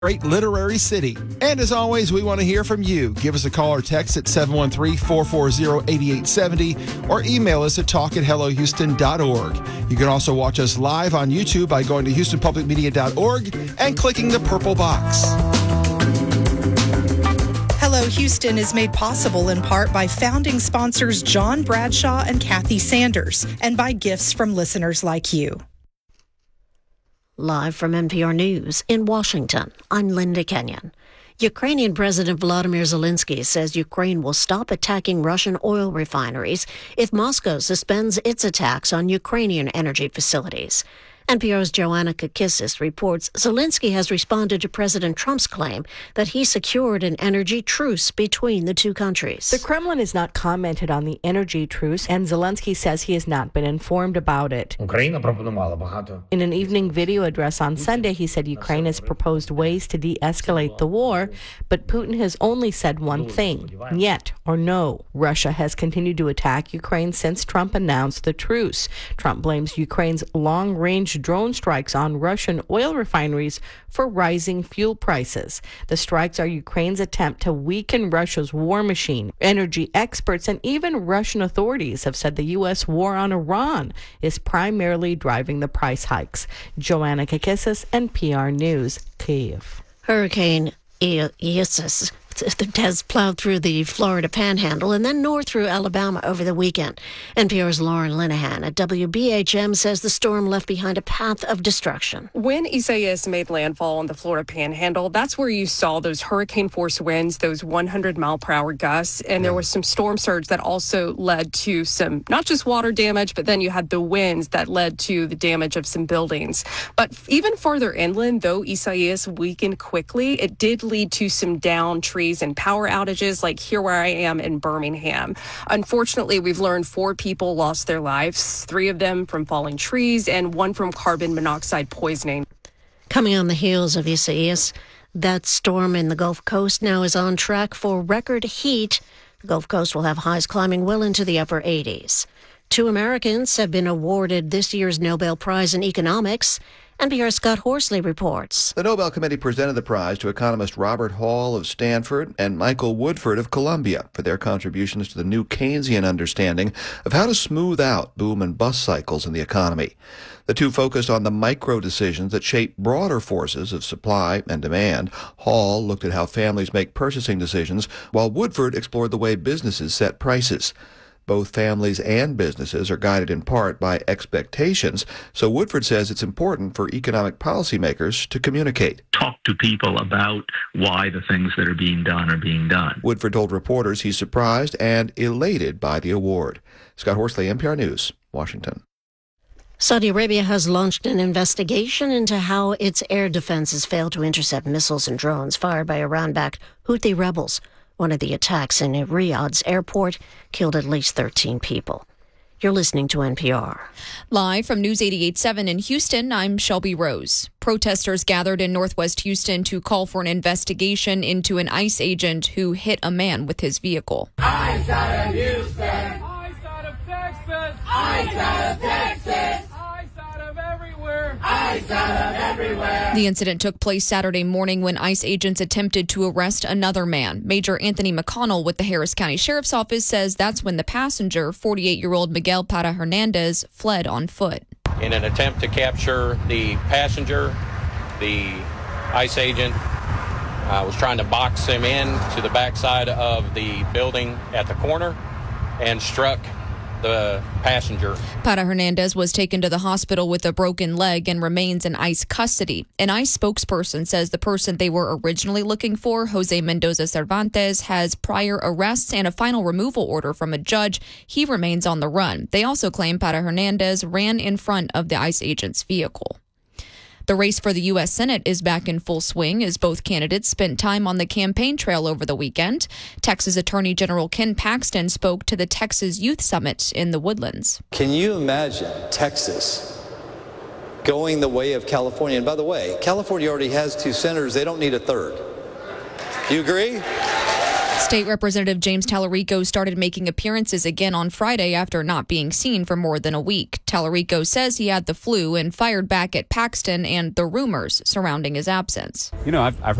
great literary city. And as always, we want to hear from you. Give us a call or text at 713-440-8870 or email us at talk@hellohouston.org. You can also watch us live on YouTube by going to houstonpublicmedia.org and clicking the purple box. Hello Houston is made possible in part by founding sponsors John Bradshaw and Kathy Sanders and by gifts from listeners like you. Live from NPR News in Washington, I'm Linda Kenyon. Ukrainian President Volodymyr Zelensky says Ukraine will stop attacking Russian oil refineries if Moscow suspends its attacks on Ukrainian energy facilities. NPR's Joanna Kakissis reports Zelensky has responded to President Trump's claim that he secured an energy truce between the two countries. The Kremlin has not commented on the energy truce, and Zelensky says he has not been informed about it. In an evening video address on Sunday, he said Ukraine has proposed ways to de-escalate the war, but Putin has only said one thing, "Niet" or no. Russia has continued to attack Ukraine since Trump announced the truce. Trump blames Ukraine's long-range drone strikes on Russian oil refineries for rising fuel prices. The strikes are Ukraine's attempt to weaken Russia's war machine. Energy experts and even Russian authorities have said the U.S. war on Iran is primarily driving the price hikes. Joanna Kakissis, NPR News, Kyiv. Hurricane Isis has plowed through the Florida Panhandle and then north through Alabama over the weekend. NPR's Lauren Linehan at WBHM says the storm left behind a path of destruction. When Isaias made landfall on the Florida Panhandle, that's where you saw those hurricane-force winds, those 100-mile-per-hour gusts, and there was some storm surge that also led to some, not just water damage, but then you had the winds that led to the damage of some buildings. But even farther inland, though Isaias weakened quickly, it did lead to some downed trees and power outages, like here where I am in Birmingham. Unfortunately, we've learned 4 people lost their lives, 3 of them from falling trees and 1 from carbon monoxide poisoning. Coming on the heels of Isaias, that storm in the Gulf Coast now is on track for record heat. The Gulf Coast will have highs climbing well into the upper 80s. 2 Americans have been awarded this year's Nobel Prize in Economics. NPR's Scott Horsley reports. The Nobel Committee presented the prize to economist Robert Hall of Stanford and Michael Woodford of Columbia for their contributions to the new Keynesian understanding of how to smooth out boom and bust cycles in the economy. The two focused on the micro decisions that shape broader forces of supply and demand. Hall looked at how families make purchasing decisions, while Woodford explored the way businesses set prices. Both families and businesses are guided in part by expectations, so Woodford says it's important for economic policymakers to communicate. Talk to people about why the things that are being done. Woodford told reporters he's surprised and elated by the award. Scott Horsley, NPR News, Washington. Saudi Arabia has launched an investigation into how its air defenses failed to intercept missiles and drones fired by Iran-backed Houthi rebels. One of the attacks in Riyadh's airport killed at least 13 people. You're listening to NPR. Live from News 88.7 in Houston, I'm Shelby Rose. Protesters gathered in Northwest Houston to call for an investigation into an ICE agent who hit a man with his vehicle. ICE out of Houston. ICE out of Texas. ICE out of Texas. ICE out of everywhere. The incident took place Saturday morning when ICE agents attempted to arrest another man. Major Anthony McConnell with the Harris County Sheriff's Office says that's when the passenger, 48-year-old Miguel Para Hernandez, fled on foot. In an attempt to capture the passenger, the ICE agent was trying to box him in to the backside of the building at the corner and struck the passenger. Para Hernandez was taken to the hospital with a broken leg and remains in ICE custody. An ICE spokesperson says the person they were originally looking for, Jose Mendoza Cervantes, has prior arrests and a final removal order from a judge. He remains on the run. They also claim Para Hernandez ran in front of the ICE agent's vehicle. The race for the U.S. Senate is back in full swing as both candidates spent time on the campaign trail over the weekend. Texas Attorney General Ken Paxton spoke to the Texas Youth Summit in the Woodlands. Can you imagine Texas going the way of California? And by the way, California already has 2 senators. They don't need a third. Do you agree? State Representative James Tallarico started making appearances again on Friday after not being seen for more than a week. Tallarico says he had the flu and fired back at Paxton and the rumors surrounding his absence. I've